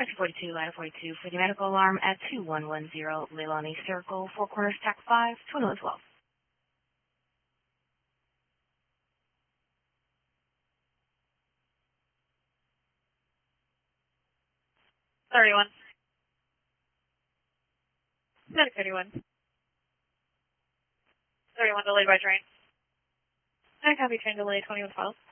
Sector 42, ladder 42, for the medical alarm at 2110 Leilani Circle, Four Corners, TAC 5, 2112. Medic 31. 31 delayed by train. I copy train delay 2112.